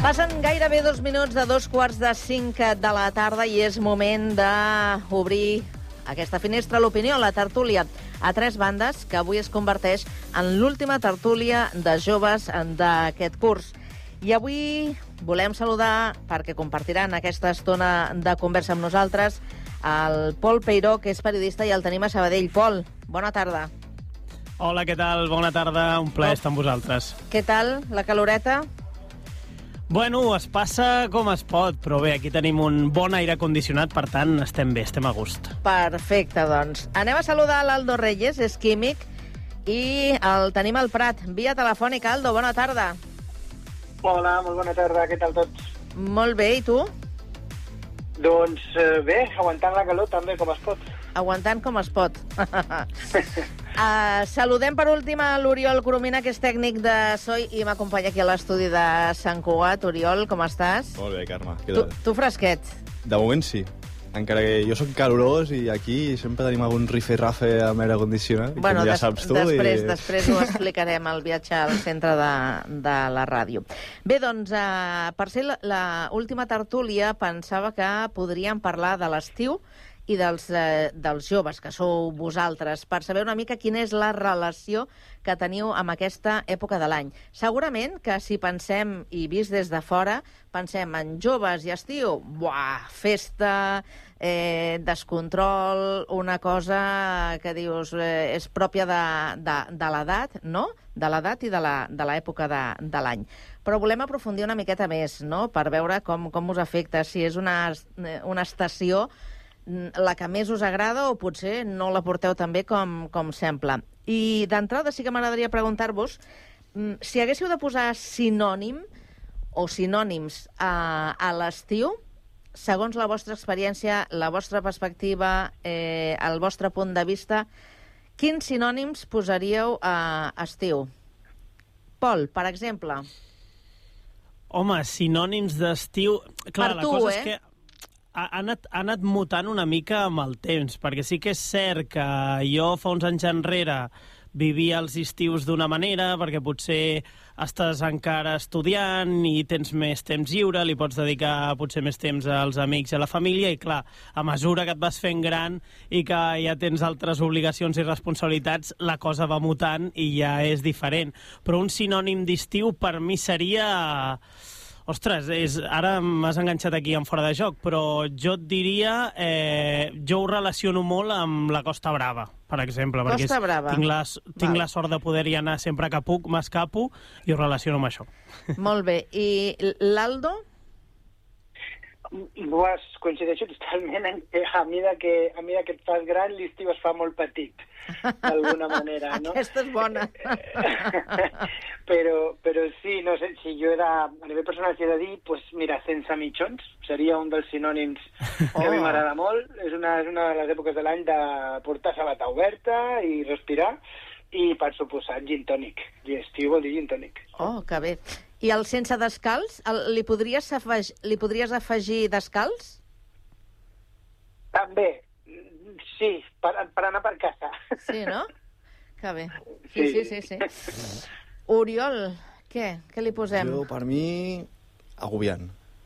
Passen gairebé 2 minuts de 2:45 de la tarda i és moment d'obrir aquesta finestra a l'opinió, la tertúlia a tres bandes, que avui es converteix en l'última tertúlia de joves d'aquest curs. I avui volem saludar, perquè compartiran aquesta estona de conversa amb nosaltres, el Pol Peiró, que és periodista, i el tenim a Sabadell. Pol, bona tarda. Hola, què tal? Bona tarda, un plaer estar amb vosaltres. Què tal, la caloreta? Bueno, es passa com es pot, però bé, aquí tenim un bon aire condicionat, per tant, estem bé, estem a gust. Perfecte, doncs. Anem a saludar l'Aldo Reyes, és químic, i el tenim al Prat, via telefònica. Aldo, bona tarda. Hola, molt bona tarda, què tal tots? Molt bé, i tu? Doncs bé, aguantant la calor també com es pot. Aguantant com es pot. Saludem per últim a l'Oriol Coromina, que és tècnic de so i m'acompanya aquí a l'estudi de Sant Cugat. Oriol, com estàs? Molt bé, Carme. Què tal? Tu fresquet? De moment sí. Encara que jo soc calorós i aquí sempre tenim algun rife-rafe amb aire condicionat, bueno, com ja saps tu. Després ho explicarem, el viatge al centre de la ràdio. Bé, doncs, per ser l'última tertúlia, pensava que podríem parlar de l'estiu i dels joves, que sou vosaltres, per saber una mica quina és la relació que teniu amb aquesta època de l'any. Segurament que si pensem, i vist des de fora, pensem en joves i estiu, festa, descontrol, una cosa que dius és pròpia de l'edat, no? De l'edat i de l'època de l'any. Però volem aprofundir una miqueta més, no?, per veure com us afecta, si és una estació la que més us agrada o potser no la porteu tan bé com sembla. I d'entrada sí que m'agradaria preguntar-vos si haguéssiu de posar sinònim o sinònims a l'estiu, segons la vostra experiència, la vostra perspectiva, el vostre punt de vista, quins sinònims posaríeu a estiu? Pol, per exemple. Home, sinònims d'estiu... Clar, per tu, la cosa és que ha anat mutant una mica amb el temps, perquè sí que és cert que jo fa uns anys enrere vivia els estius d'una manera, perquè potser estàs encara estudiant i tens més temps lliure, li pots dedicar potser més temps als amics i a la família, i clar, a mesura que et vas fent gran i que ja tens altres obligacions i responsabilitats, la cosa va mutant i ja és diferent. Però un sinònim d'estiu per mi seria... Ostres, ara m'has enganxat aquí en fora de joc, però jo et diria... jo ho relaciono molt amb la Costa Brava, per exemple. Costa Brava. Tinc la sort de poder-hi anar sempre que puc, m'escapo, i ho relaciono amb això. Molt bé. I l'Aldo? Coincideixo totalment en que a mesura que et fas gran, l'estiu es fa molt petit, d'alguna manera, no? Aquesta és bona. però sí, no sé, si jo a nivell personal he de dir, pues mira, sense mitjons, seria un dels sinònims que a mi m'agrada molt. És una de les èpoques de l'any de portar sabata oberta i respirar, i per suposat gin tònic. I estiu vol dir gin tònic. Oh, que bé. I el sense descalç, li podries afegir descalç? També, sí, per anar per casa. Sí, no? Que bé. Sí. Oriol, què li posem? Jo, per mi, agobiant.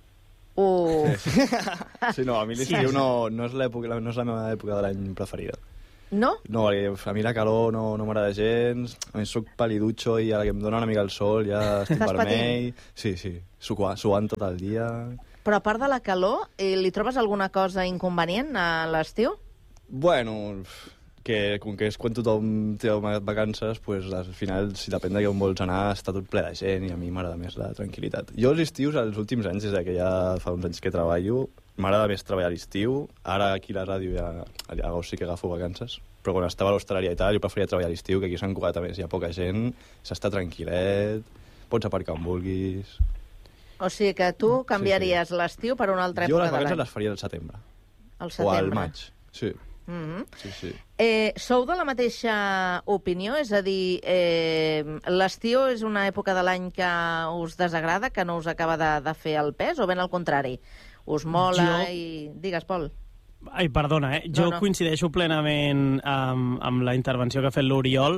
Sí, no, a mi l'estiu no és la meva època de l'any preferida. No? No, perquè a mi la calor no m'agrada gens. A més, soc palidutxo i a la que em dona una mica el sol ja estic vermell. Sí, suant tot el dia. Però a part de la calor, li trobes alguna cosa inconvenient a l'estiu? Bueno, que com que és quan tothom té vacances, pues, al final, si depèn de on vols anar, està tot ple de gent i a mi m'agrada més la tranquil·litat. Jo els estius, els últims anys, des que ja fa uns anys que treballo, m'agrada més treballar a l'estiu. Ara aquí a la ràdio ja sí que agafo vacances, però quan estava a l'Austràlia i tal, jo preferia treballar a l'estiu, que aquí a Sant Cugat a més hi ha poca gent, s'està tranquil·let, pots aparcar on vulguis. O sigui que tu canviaries l'estiu per una altra època de l'any. Jo les vacances les faria al setembre. Al setembre. O al maig, sí. Sí. Sou de la mateixa opinió? És a dir, l'estiu és una època de l'any que us desagrada, que no us acaba de fer el pes, o ben al contrari? Us mola i... Digues, Pol. Ai, perdona, Jo coincideixo plenament amb la intervenció que ha fet l'Oriol.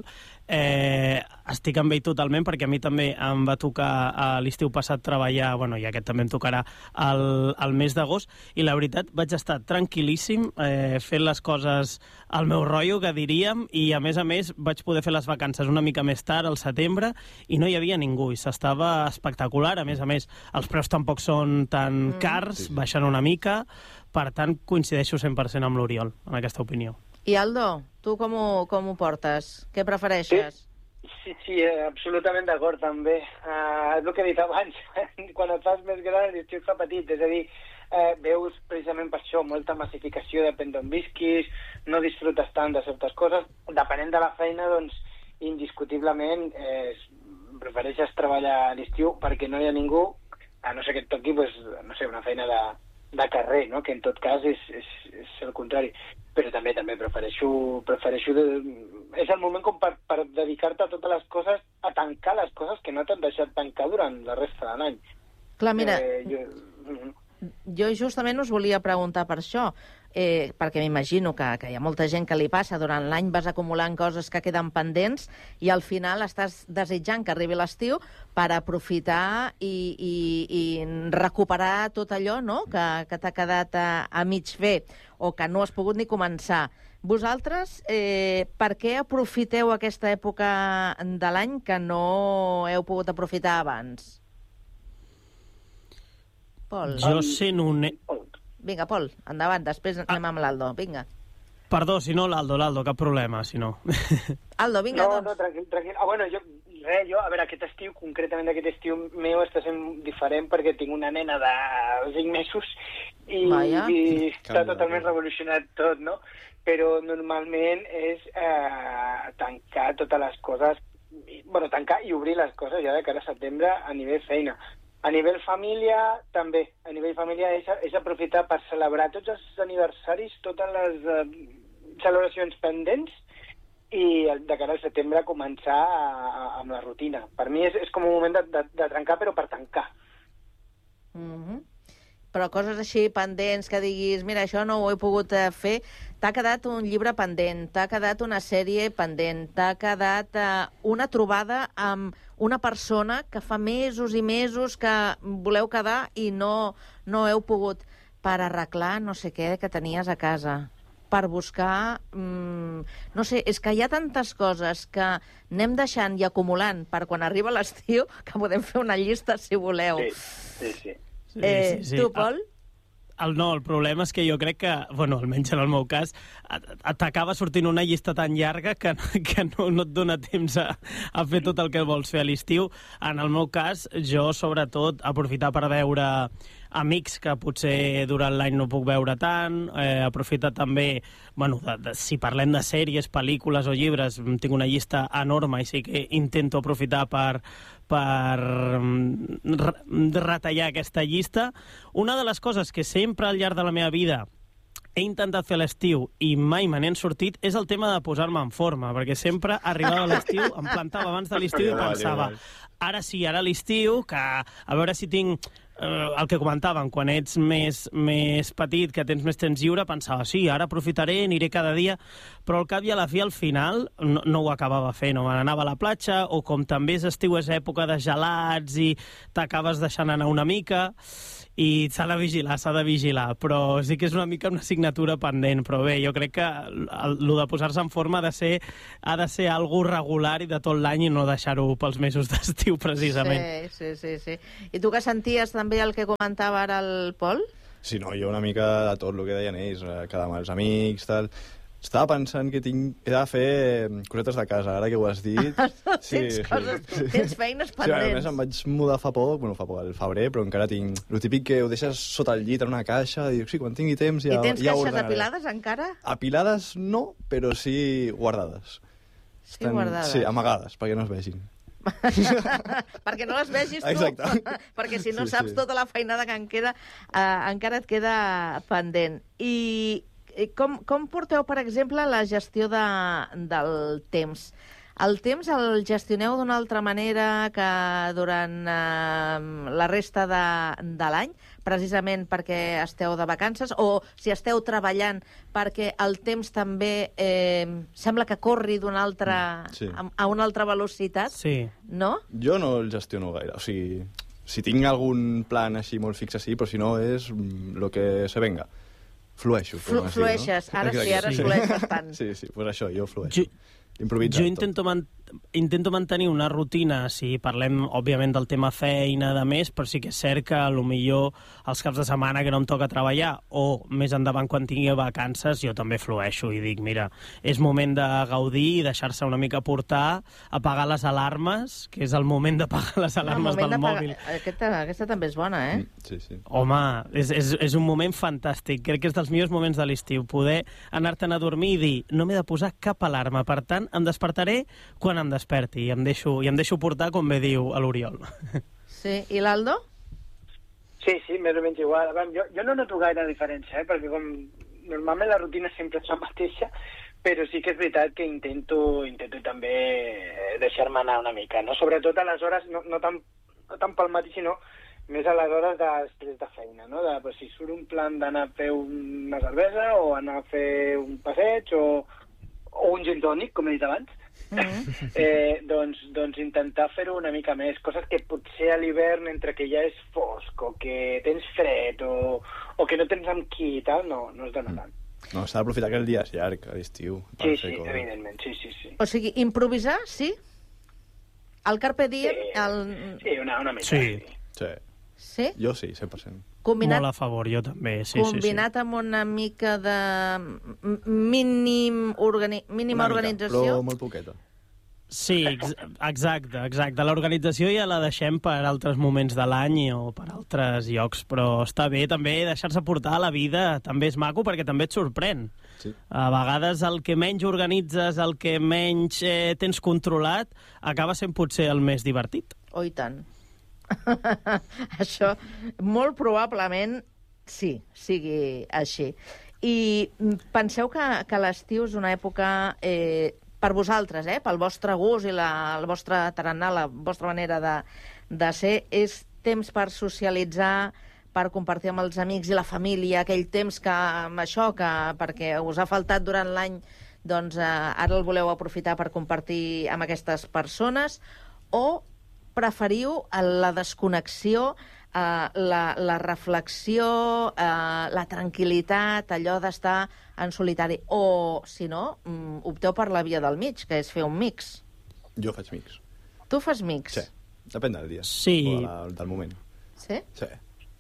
estic amb ell totalment, perquè a mi també em va tocar l'estiu passat treballar, i aquest també em tocarà el mes d'agost, i la veritat vaig estar tranquil·líssim fent les coses al meu rotllo, que diríem, i a més vaig poder fer les vacances una mica més tard, al setembre, i no hi havia ningú, i s'estava espectacular. A més, els preus tampoc són tan cars, baixen una mica, per tant coincideixo 100% amb l'Oriol en aquesta opinió. I Aldo, tu com ho portes? Què prefereixes? Sí, absolutament d'acord també. És el que he dit abans, quan et fas més gran l'estiu fa petit, és a dir, veus precisament per això molta massificació, depèn d'on visquis, no disfrutes tant de certes coses, depenent de la feina, doncs, indiscutiblement prefereixes treballar a l'estiu perquè no hi ha ningú, a no ser que et toqui, una feina de carrer, no? Que en tot cas és el contrari. Però també prefereixo... És el moment com per dedicar-te a totes les coses, a tancar les coses que no t'han deixat tancar durant la resta de l'any. Clar, mira, jo justament us volia preguntar per això, perquè m'imagino que hi ha molta gent que li passa, durant l'any vas acumulant coses que queden pendents i al final estàs desitjant que arribi l'estiu per aprofitar i recuperar tot allò, no?, que t'ha quedat a mig fer o que no has pogut ni començar. Vosaltres, per què aprofiteu aquesta època de l'any que no heu pogut aprofitar abans? Pol. Jo sent un... Vinga, Pol, endavant, després anem amb l'Aldo, vinga. Perdó, si no l'Aldo, cap problema, si no. Aldo, vinga, doncs. No, tranquil. Jo, a veure, aquest estiu, concretament aquest estiu meu està sent diferent perquè tinc una nena de 5 mesos i està totalment revolucionat tot, no? Però normalment és tancar totes les coses, tancar i obrir les coses ja de cara a setembre a nivell feina. A nivell família, també. A nivell família és aprofitar per celebrar tots els aniversaris, totes les celebracions pendents i de cara al setembre començar amb la rutina. Per mi és com un moment de trencar, però per tancar. Però coses així pendents que diguis, mira, això no ho he pogut fer, t'ha quedat un llibre pendent, t'ha quedat una sèrie pendent, t'ha quedat una trobada amb una persona que fa mesos i mesos que voleu quedar i no heu pogut, per arreglar no sé què que tenies a casa, per buscar... no sé, és que hi ha tantes coses que anem deixant i acumulant per quan arriba l'estiu que podem fer una llista, si voleu. Sí. Sí. Tu, Pol? No, el problema és que jo crec que, almenys en el meu cas, t'acaba sortint una llista tan llarga que no et dona temps a fer tot el que vols fer a l'estiu. En el meu cas, jo, sobretot, aprofitar per veure amics que potser durant l'any no puc veure tant, aprofitar també, si parlem de sèries, pel·lícules o llibres, tinc una llista enorme i sí que intento aprofitar per retallar aquesta llista. Una de les coses que sempre al llarg de la meva vida he intentat fer a l'estiu i mai me n'he sortit és el tema de posar-me en forma, perquè sempre arribava a l'estiu, em plantava abans de l'estiu i pensava, ara sí, ara a l'estiu, que a veure si tinc... el que comentaven, quan ets més petit, que tens més temps lliure, pensava, sí, ara aprofitaré, aniré cada dia, però al cap i a la fi, al final, no ho acabava fent. No? Anava a la platja, o com també és estiu, és època de gelats i t'acabes deixant anar una mica, i s'ha de vigilar, però sí que és una mica una assignatura pendent, però bé, jo crec que el de posar-se en forma ha de ser algo regular i de tot l'any i no deixar-ho pels mesos d'estiu, precisament. Sí. I tu que senties també el que comentava ara el Pol? Sí, no, jo una mica de tot el que deien ells, quedar amb els amics, tal... Estava pensant que he de fer cosetes de casa, ara que ho has dit. Tens feines pendents. A més, em vaig mudar fa poc, al febrer, però encara tinc... El típic que ho deixes sota el llit en una caixa, i dic, sí, quan tingui temps ja ho ordenaré. I tens caixes apilades encara? Apilades no, però sí guardades. Sí, guardades. Sí, amagades, perquè no es vegin. Perquè no les vegis tu. Exacte. Perquè si no saps tota la feinada que encara et queda pendent. I com porteu, per exemple, la gestió del temps? El temps el gestioneu d'una altra manera que durant la resta de l'any, precisament perquè esteu de vacances, o si esteu treballant perquè el temps també sembla que corri d'una altra, a una altra velocitat, no? Jo no el gestiono gaire, o sigui, si tinc algun plan així molt fix, sí, però si no és el que se venga. Flueixo. Flueixes, ara flueix bastant. Sí, pues això, jo flueixo. Jo intento mantenir una rutina, si parlem, òbviament, del tema feina de més, però sí que és cert que potser els caps de setmana que no em toca treballar o més endavant quan tingui vacances jo també flueixo i dic, mira, és moment de gaudir i deixar-se una mica portar, apagar les alarmes, que és el moment d'apagar les alarmes del mòbil. Aquesta també és bona, eh? Sí. Home, és un moment fantàstic. Crec que és dels millors moments de l'estiu, poder anar-te'n a dormir i dir, no m'he de posar cap alarma, per tant, em despertaré quan em desperti i em deixo portar, com bé diu l'Oriol. Sí, i l'Aldo? Sí, més o menys igual. Jo no noto gaire diferència, perquè com normalment la rutina sempre és la mateixa, però sí que és veritat que intento també deixar-me anar una mica, no? Sobretot a les hores, no tant pel matí, sinó més a les hores després de feina, no? Pues, si surt un plan d'anar a fer una cervesa o anar a fer un passeig o un gin tònic, com he dit abans, doncs intentar fer-ho una mica més, coses que potser a l'hivern, entre que ja és fosc o que tens fred o que no tens amb qui i tal, no es dona tant. No, s'ha d'aprofitar que el dia és llarg, a l'estiu. Sí, evidentment, sí. O sigui, improvisar, sí? El carpe diem... Sí, una mica. Sí? Jo sí, 100%. Molt a favor, jo també, sí. Combinat amb una mica de mínima organització. Però molt poqueta. Sí, exacte. L'organització ja la deixem per altres moments de l'any o per altres llocs, però està bé també deixar-se portar a la vida, també és maco perquè també et sorprèn. Sí. A vegades el que menys organitzes, el que menys tens controlat, acaba sent potser el més divertit. Oh, i tant. Això molt probablement sí, sigui així. I penseu que l'estiu és una època per vosaltres, pel vostre gust i el vostre tarannà, la vostra manera de ser, és temps per socialitzar, per compartir amb els amics i la família, aquell temps que amb això, perquè us ha faltat durant l'any, doncs ara el voleu aprofitar per compartir amb aquestes persones, o preferiu la desconnexió, la reflexió, la tranquil·litat, allò d'estar en solitari, o, si no, opteu per la via del mig, que és fer un mix? Jo faig mix. Tu fas mix? Sí, depèn del dia. Sí. O del moment. Sí? Sí.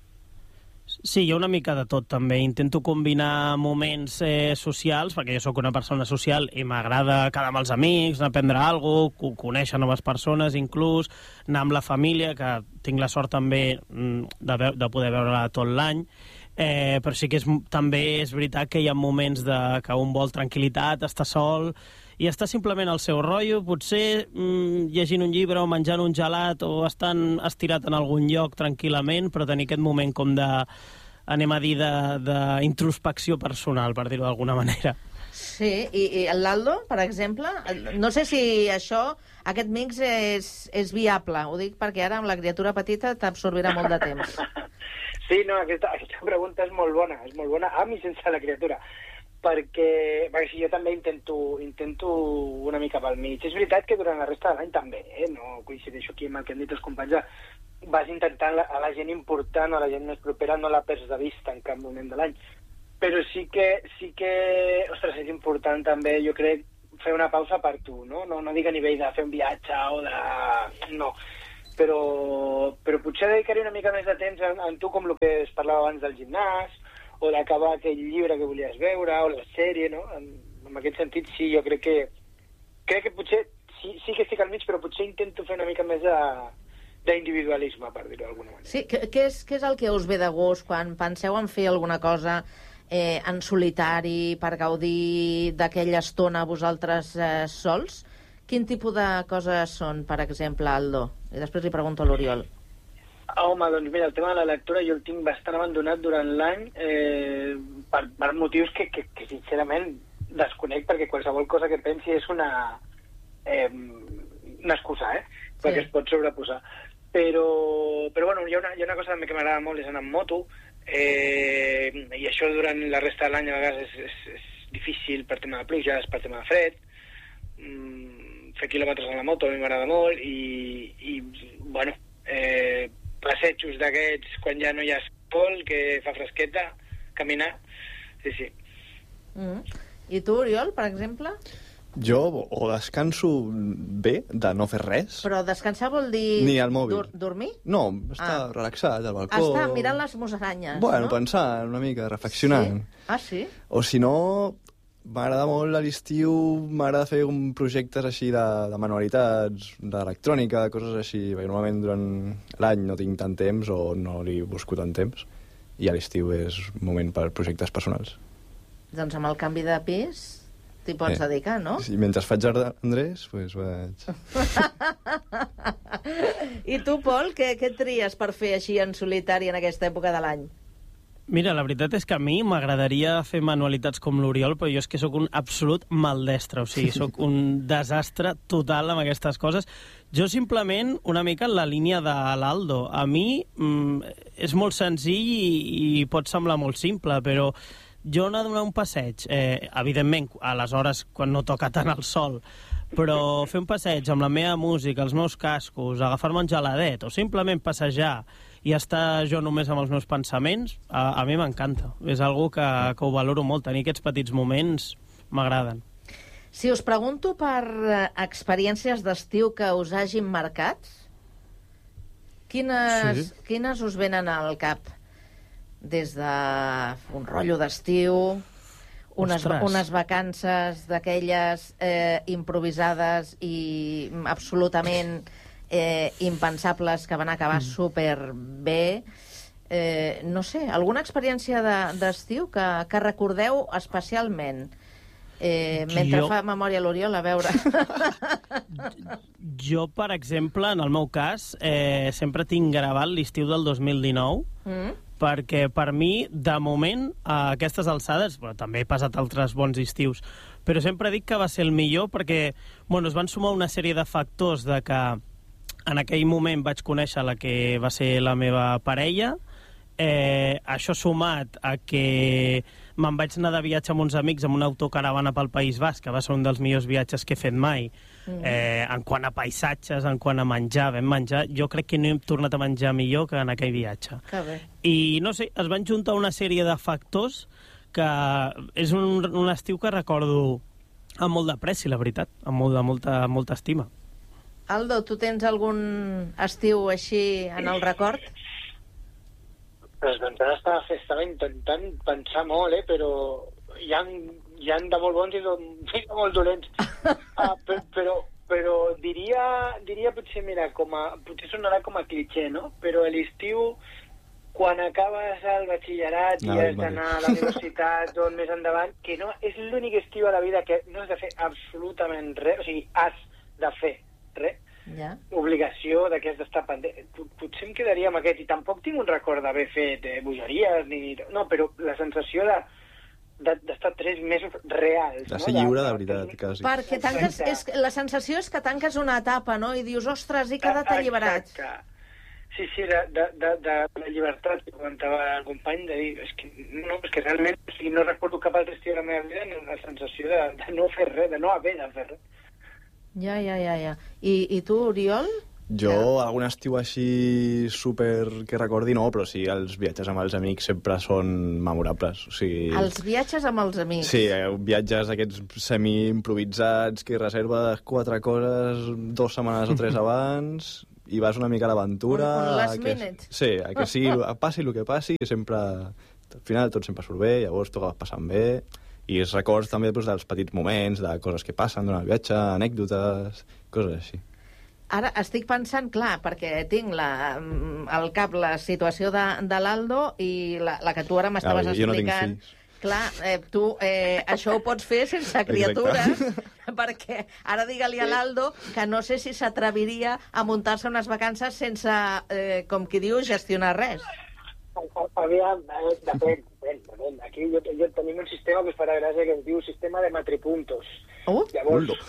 Sí, jo una mica de tot, també. Intento combinar moments socials, perquè jo sóc una persona social i m'agrada quedar amb els amics, anar a prendre alguna cosa, conèixer noves persones, inclús, anar amb la família, que tinc la sort també de poder veure-la tot l'any, però sí que també és veritat que hi ha moments que un vol tranquil·litat, estar sol, i estar simplement al seu rotllo, potser llegint un llibre o menjant un gelat o estant estirat en algun lloc tranquil·lament, però tenir aquest moment com anem a dir, d'introspecció personal, per dir-ho d'alguna manera. Sí, i l'Aldo, per exemple, no sé si aquest mix és viable, ho dic perquè ara amb la criatura petita t'absorbirà molt de temps. Sí, no, aquesta pregunta és molt bona, amb i sense la criatura. Perquè sí, jo també intento una mica pel mig. És veritat que durant la resta de l'any també, no coincideixo aquí amb el que han dit els companys, vas intentant a la gent important o a la gent més propera no la perds de vista en cap moment de l'any. Però sí que, ostres, és important també, jo crec, fer una pausa per tu, no? No dic a nivell de fer un viatge o de... No. Però potser dedicar-hi una mica més de temps en tu, com el que es parlava abans del gimnàs, o d'acabar aquell llibre que volies veure, o la sèrie, no? En aquest sentit, sí, jo crec que potser sí que estic al mig, però potser intento fer una mica més d'individualisme, per dir-ho d'alguna manera. Sí, què és el que us ve de gust quan penseu en fer alguna cosa en solitari per gaudir d'aquella estona vosaltres sols? Quin tipus de coses són, per exemple, Aldo? I després li pregunto a l'Oriol. Home, doncs mira, el tema de la lectura jo el tinc bastant abandonat durant l'any per motius que sincerament desconec, perquè qualsevol cosa que pensi és una excusa, perquè es pot sobreposar. Però bueno, hi ha una cosa també que m'agrada molt, és anar amb moto, i això durant la resta de l'any a vegades és difícil per tema de pluges, per tema de fred. Fer quilòmetres en la moto a mi m'agrada molt i bueno, passejos d'aquests quan ja no hi ha sol, que fa fresqueta, caminar, sí. I tu, Oriol, per exemple? Jo o descanso bé de no fer res. Però descansar vol dir... Ni al mòbil. Dormir? No, estar relaxat al balcó. Estar mirant les musaranyes, bueno, no? Pensant una mica, reflexionant. Sí? Ah, sí? O si no, m'agrada molt a l'estiu, m'agrada fer projectes així de manualitats, d'electrònica, coses així, perquè normalment durant l'any no tinc tant temps o no li busco tant temps, i a l'estiu és un moment per projectes personals. Doncs amb el canvi de pis t'hi pots dedicar, no? Sí, mentre faig jardí, Andrés, doncs vaig... I tu, Pol, què tries per fer així en solitari en aquesta època de l'any? Mira, la veritat és que a mi m'agradaria fer manualitats com l'Oriol, però jo és que sóc un absolut maldestre, o sigui, sóc un desastre total amb aquestes coses. Jo simplement, una mica en la línia de l'Aldo. A mi és molt senzill i pot semblar molt simple, però jo anar a donar un passeig, evidentment, a les hores quan no toca tant el sol, però fer un passeig amb la meva música, els meus cascos, agafar-me un geladet o simplement passejar i estar jo només amb els meus pensaments, a mi m'encanta. És algo que ho valoro molt. Tenir aquests petits moments m'agraden. Si us pregunto per experiències d'estiu que us hagin marcat, quines us venen al cap? Des d'un rotllo d'estiu, unes vacances d'aquelles improvisades i absolutament impensables que van acabar superbé. No sé, alguna experiència d'estiu que recordeu especialment? Mentre fa memòria l'Oriol, a veure. Jo, per exemple, en el meu cas, sempre tinc gravat l'estiu del 2019, perquè per mi, de moment, a aquestes alçades, però també he passat altres bons estius, però sempre dic que va ser el millor perquè es van sumar una sèrie de factors de que en aquell moment vaig conèixer la que va ser la meva parella, això sumat a que me'n vaig anar de viatge amb uns amics amb una autocaravana pel País Basc, que va ser un dels millors viatges que he fet mai, en quant a paisatges, en quant a menjar, jo crec que no he tornat a menjar millor que en aquell viatge. Que bé. I no sé, es van juntar una sèrie de factors que és un estiu que recordo amb molt d'apreci, la veritat, amb molta estima. Aldo, tu tens algun estiu així en el record? Doncs estava intentant pensar molt, però hi ha de molt bons i de molt dolents. Però diria potser, mira, potser sonarà com a cliché, no? Però a l'estiu, quan acabes el batxillerat i has d'anar a la universitat o més endavant, que no és l'únic estiu a la vida que no has de fer absolutament res, o sigui, has de fer res. Ja. Obligació de que has d'estar pendent. Potser em quedaria amb aquest, i tampoc tinc un record d'haver fet bogeries, no, però la sensació d'estar 3 mesos reals. De ser lliure de veritat, quasi. Perquè la sensació és que tanques una etapa, no? I dius, ostres, he quedat alliberat. Sí, de la llibertat que comentava el company, de dir, és que realment no recordo cap altre estiu de la meva vida, la sensació de no fer res, de no haver de fer res. Ja. I tu, Oriol? Jo, algun estiu així super que recordi, no, però sí, els viatges amb els amics sempre són memorables. O sigui... Els viatges amb els amics? Sí, viatges aquests semi-improvisats que reserves 4 coses 2 setmanes o 3 abans i vas una mica a l'aventura. Un last minute. Sí, que sigui, passi el que passi, sempre... Al final tot sempre surt bé, llavors t'ho acabes passant bé. I els records també dels petits moments, de coses que passen durant el viatge, anècdotes, coses així. Ara estic pensant, clar, perquè tinc al cap la situació de l'Aldo i la que tu ara m'estaves explicant. Jo no tinc fills. Clar, tu això ho pots fer sense criatures, perquè ara digue-li a l'Aldo que no sé si s'atreviria a muntar-se unes vacances sense, com qui diu, gestionar res. Aviam, depèn. Aquí jo tenim un sistema que us farà gràcia que es diu sistema de matripuntos. Llavors, clar,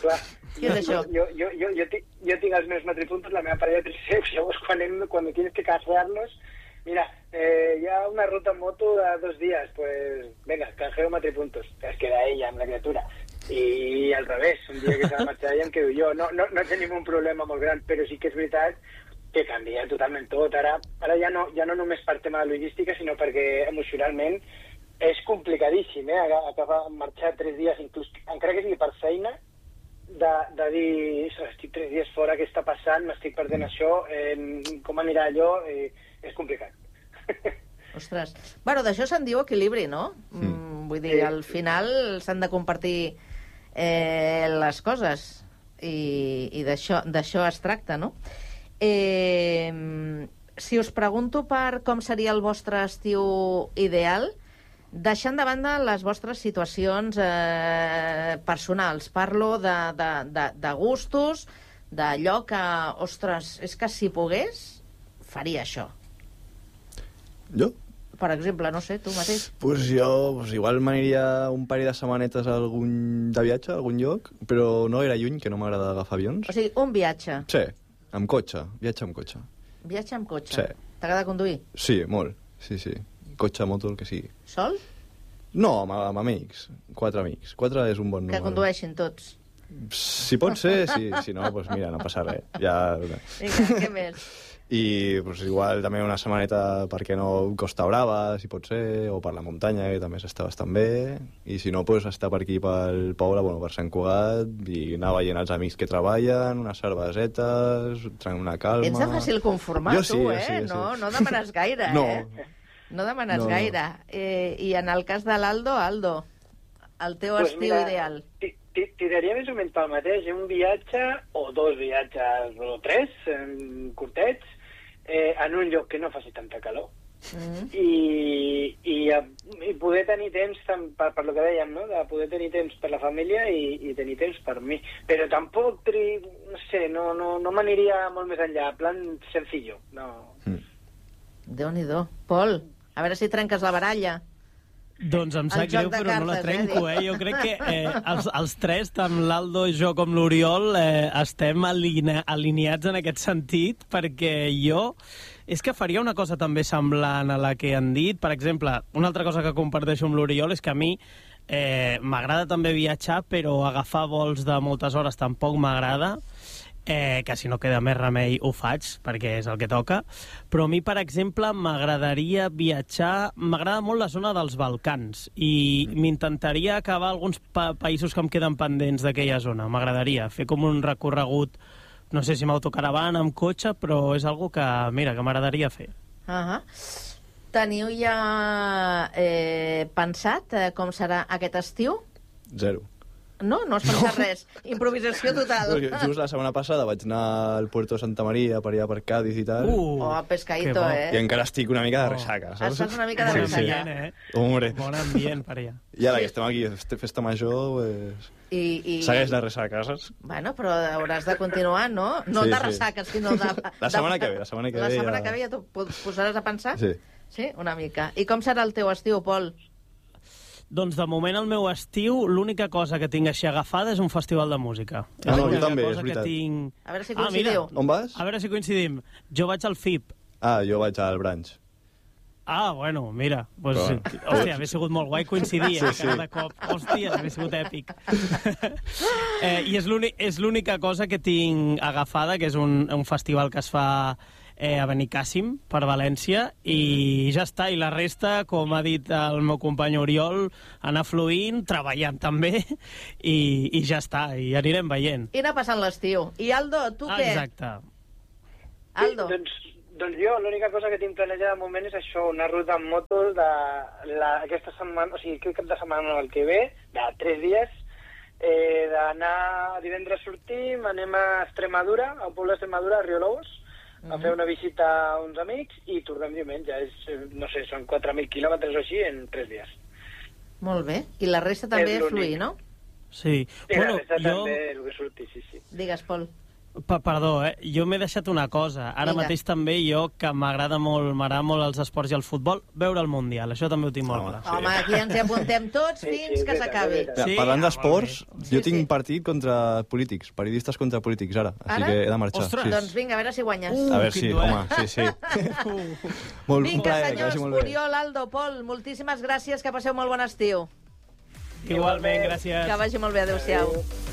Què és això? Jo tinc els meus matripuntos, la meva parella té seus, llavors cuando tienes que canjearlos, mira, ya una ruta en moto de 2 días, pues venga, canjeo matripuntos, es queda ella amb la criatura. I al revés, un dia que s'ha de marxar ella em quedo jo. No tenim un problema molt gran, però sí que és veritat que canvia totalment tot. Ara ja no només per tema de logística, sinó perquè emocionalment és complicadíssim, acabar de marxar 3 dies, inclús encara que sigui per feina, de dir, estic 3 dies fora, què està passant, m'estic perdent això, com anirà allò, és complicat. Ostres. Bueno, d'això se'n diu equilibri, no? Vull dir, al final s'han de compartir les coses i d'això es tracta, no? Si us pregunto per com seria el vostre estiu ideal, deixant de banda les vostres situacions personals, parlo de gustos, d'allò que, ostres, és que si pogués, faria això. Jo? Per exemple, no sé, tu mateix. Pues jo igual m'aniria un parell de setmanetes de viatge a algun lloc, però no era lluny, que no m'agrada agafar avions. O sigui, un viatge. Sí, amb cotxe, viatge amb cotxe. Viatge amb cotxe. Sí. T'agrada conduir? Sí, molt, sí. Cotxe, moto, el que sigui. Sol? No, amb amics, 4 amics. 4 és un bon número. Que condueixin tots. Si pot ser, sí. Si no, doncs mira, no passa res. Ja... Vinga, què més? I pues, igual també una setmaneta, per què no, Costa Brava, si pot ser, o per la muntanya, que també s'està bastant bé, i si no, pues, estar per aquí pel poble, bueno, per Sant Cugat, i anar veient els amics que treballen, unes cervesetes, una calma... Ets de fàcil conformar, jo sí, tu, Sí. No demanes gaire, no. No demanes gaire. I en el cas de l'Aldo, el teu Pues estiu mira, ideal. Tiraria més o menys pel mateix, un viatge, o 2 viatges, o 3, curtets, en un lloc que no faci tanta calor. I poder tenir temps, per lo que dèiem, no? De poder tenir temps per la família i tenir temps per mi. Però tampoc, no sé, no m'aniria molt més enllà, plan sencillo. No. Déu-n'hi-do. Pol, a veure si trenques la baralla. Doncs em sap greu, però no la trenco, Jo crec que els tres, tant l'Aldo, jo com l'Oriol, estem alineats en aquest sentit, perquè jo és que faria una cosa també semblant a la que han dit. Per exemple, una altra cosa que comparteixo amb l'Oriol és que a mi m'agrada també viatjar, però agafar vols de moltes hores tampoc m'agrada. Que si no queda més remei ho faig, perquè és el que toca, però a mi, per exemple, m'agradaria viatjar, m'agrada molt la zona dels Balcans, i m'intentaria acabar alguns països que em queden pendents d'aquella zona, m'agradaria fer com un recorregut, no sé si amb autocaravana, amb cotxe, però és algo que, mira, que m'agradaria fer. Teniu ja pensat com serà aquest estiu? 0. No has pensat res. Improvisació total. Just la setmana passada vaig anar al Puerto de Santa Maria, per allà per Cádiz i tal. Pescadito, I encara estic una mica de ressaca, saps? Estàs una mica de ressaca. Hombre. Bon ambient per allà. I ara que estem aquí, festa major, pues... segueix la ressaca, saps? Bueno, però hauràs de continuar, no? No de ressaca, sinó de... La setmana que ve. La setmana que ve ja t'ho posaràs a pensar? Sí. Sí, una mica. I com serà el teu estiu, Pol? Doncs de moment el meu estiu, l'única cosa que tinc així agafada és un festival de música. No, jo també, és veritat. A veure si coincidiu. On vas? A veure si coincidim. Jo vaig al FIP. Jo vaig al Branch. Bueno, mira. Pues, hòstia, hauria sigut molt guai coincidir, cada cop. Hòstia, hauria sigut èpic. I és l'única cosa que tinc agafada, que és un festival que es fa a Benicàssim, per València, i ja està. I la resta, com ha dit el meu company Oriol, anar fluint, treballant també, i ja està, i anirem veient. I anar passant l'estiu. I Aldo, tu què? Exacte. Aldo. Doncs jo l'única cosa que tinc planejada de moment és això, una ruta amb moto aquesta setmana, o sigui, aquest cap de setmana el que ve, de 3 dies, d'anar divendres sortim, anem a Extremadura, al poble d'Extremadura, a Riolobos, a fer una visita a uns amics i tornem diumenge. No sé, són 4.000 quilòmetres o així en 3 dies. Molt bé. I la resta també és fluir, no? Sí. I la resta també el que surti, sí. Digues, Pol. Perdó, jo m'he deixat una cosa. Ara Vinga. mateix també jo, que m'agrada molt els esports i el futbol, veure el Mundial. Això també ho tinc molt clar. Home, aquí ens hi apuntem tots fins que s'acabi. Sí, Parlant molt d'esports, bé. jo Sí, tinc sí. partit contra polítics, periodistes contra polítics ara, així Ara? que he de marxar. Ostres. Sí. Doncs vinga, a veure si guanyes. A veure, quin sí, duel. home, sí. Molt un Vinga, plaer, que senyors, vagi molt bé. Oriol, Aldo, Pol, moltíssimes gràcies, que passeu molt bon estiu. Igualment, gràcies. Que vagi molt bé, adéu-siau.